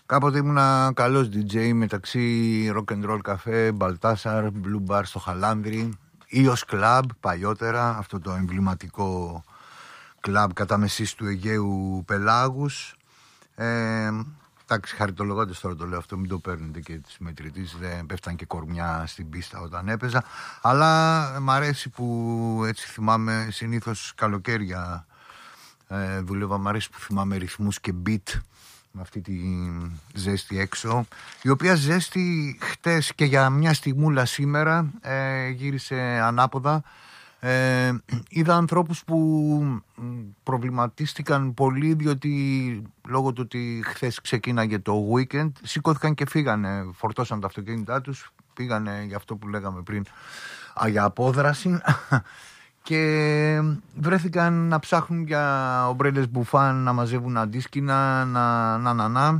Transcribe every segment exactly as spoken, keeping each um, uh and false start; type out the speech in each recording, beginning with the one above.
Κάποτε ήμουνα καλός ντι τζέι μεταξύ rock and roll καφέ, Baltasar, Blue Bar στο Χαλάνδρι, Ίος Club παλιότερα, αυτό το εμβληματικό κλαμπ κατά μεσής του Αιγαίου Πελάγους. Ε, εντάξει, χαριτολογώντας τώρα το λέω αυτό, μην το παίρνετε και τις μετρητής, δεν πέφταν και κορμιά στην πίστα όταν έπαιζα. Αλλά μ' αρέσει που έτσι θυμάμαι, συνήθως καλοκαίρια ε, δούλευα, μ' αρέσει που θυμάμαι ρυθμούς και beat με αυτή τη ζέστη έξω, η οποία ζέστη χτες και για μια στιγμούλα σήμερα ε, γύρισε ανάποδα. Ε, είδα ανθρώπους που προβληματίστηκαν πολύ, διότι λόγω του ότι χθες ξεκίναγε το weekend σηκώθηκαν και φύγανε, φορτώσαν τα αυτοκίνητά τους, πήγανε για αυτό που λέγαμε πριν, για απόδραση και βρέθηκαν να ψάχνουν για ομπρέλες μπουφάν, να μαζεύουν αντίσκηνα, να να να, να.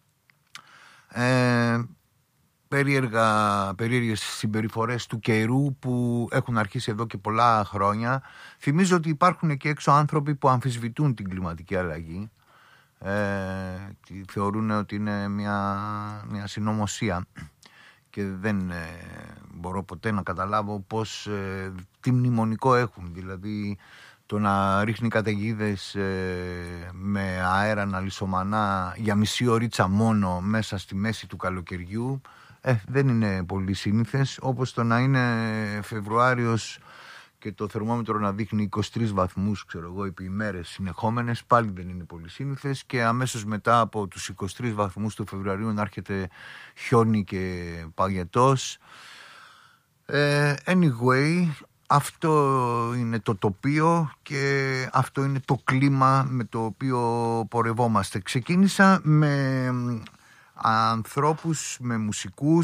Ε, περίεργα, περίεργες συμπεριφορές του καιρού που έχουν αρχίσει εδώ και πολλά χρόνια. Θυμίζω ότι υπάρχουν και έξω άνθρωποι που αμφισβητούν την κλιματική αλλαγή, ε, θεωρούν ότι είναι μια, μια συνωμοσία και δεν ε, μπορώ ποτέ να καταλάβω πως, ε, τι μνημονικό έχουν, δηλαδή το να ρίχνει καταιγίδες ε, με αέρα να λισομανά για μισή ωρίτσα μόνο μέσα στη μέση του καλοκαιριού, ε, δεν είναι πολύ σύνηθες, όπως το να είναι Φεβρουάριος και το θερμόμετρο να δείχνει είκοσι τρεις βαθμούς, ξέρω εγώ, επί ημέρες συνεχόμενες, πάλι δεν είναι πολύ σύνηθες, και αμέσως μετά από τους είκοσι τρεις βαθμούς του Φεβρουαρίου να έρχεται χιόνι και παγετός. Ε, anyway, αυτό είναι το τοπίο και αυτό είναι το κλίμα με το οποίο πορευόμαστε. Ξεκίνησα με ανθρώπους, με μουσικούς